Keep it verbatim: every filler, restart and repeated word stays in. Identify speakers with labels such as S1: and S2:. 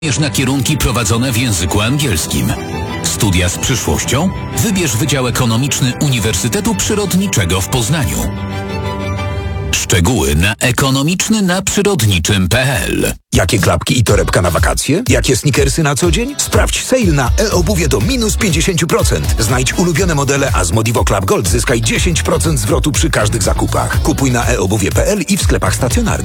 S1: na kierunki prowadzone w języku angielskim. Studia z przyszłością? Wybierz Wydział Ekonomiczny Uniwersytetu Przyrodniczego w Poznaniu. Szczegóły na ekonomiczny na przyrodniczym kropka p l.
S2: Jakie klapki i torebka na wakacje? Jakie sneakersy na co dzień? Sprawdź sale na e-obuwie do minus pięćdziesiąt procent. Znajdź ulubione modele, a z Modivo Club Gold zyskaj dziesięć procent zwrotu przy każdych zakupach. Kupuj na e obuwie kropka p l i w sklepach stacjonarnych.